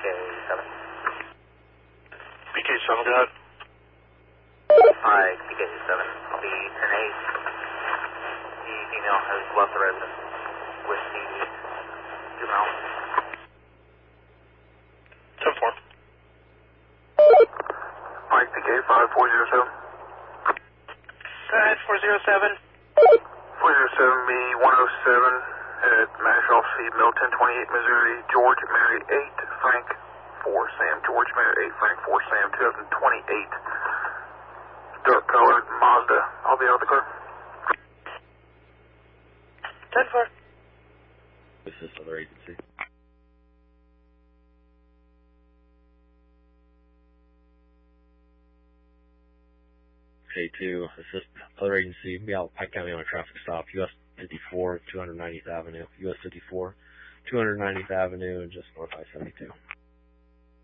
PK7. PK7, go ahead. Hi, PK7. I'll be 10-8. The female has left the residence with the juvenile. 10-4. Mike, PK5407. Go ahead, 407. 407B 107 at Mashall Feed Mill, 1028 Missouri, George Mary 8, Frank 4 Sam, George Mary 8, Frank 4 Sam, 2028. Dark colored Mazda. I'll be out of the car. 10-4. Assist other agency. K2, assist other agency, be out Pike County on a traffic stop, US 54, 290th Avenue, US 54, 290th Avenue, and just north I-72.